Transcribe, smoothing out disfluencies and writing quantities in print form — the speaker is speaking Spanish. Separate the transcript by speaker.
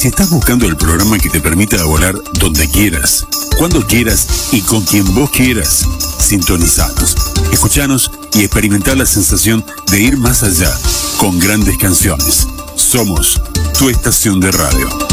Speaker 1: si estás buscando el programa que te permita volar donde quieras, cuando quieras y con quien vos quieras, sintonizanos, escuchanos y experimentar la sensación de ir más allá con grandes canciones. Somos tu estación de radio.